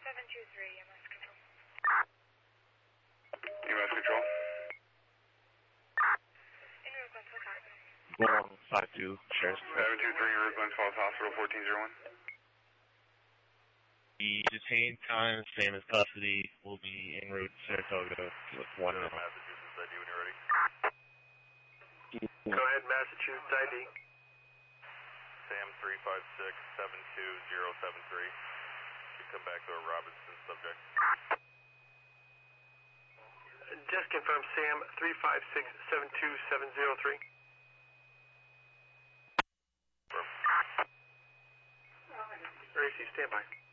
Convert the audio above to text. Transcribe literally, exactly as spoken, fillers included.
seven two three, E M S control. E M S control. In route Glens Falls Hospital. one five two, Sheriff's. seven two three, route Glens Falls Hospital, fourteen zero one. The detained time, same as custody, will be en route to Saratoga with one minute. Massachusetts I D when you're ready. Go ahead, Massachusetts I D. Sam three five six seven two zero seven three. You come back to a Robinson subject. Just confirm Sam three five six seven two seven zero three. Racy, stand by.